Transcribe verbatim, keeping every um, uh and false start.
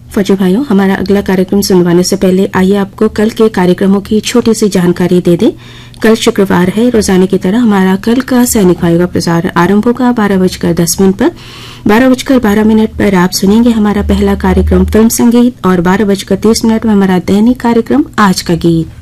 फौजी भाइयों, हमारा अगला कार्यक्रम सुनवाने से पहले आइए आपको कल के कार्यक्रमों की छोटी सी जानकारी दे दें। कल शुक्रवार है। रोजाना की तरह हमारा कल का सैनिक वायु का प्रसारण आरंभ होगा बारह बजकर दस मिनट पर। बारह बजकर बारह मिनट पर आप सुनेंगे हमारा पहला कार्यक्रम फिल्म संगीत और बारह बजकर तीस मिनट में हमारा दैनिक कार्यक्रम आज का गीत।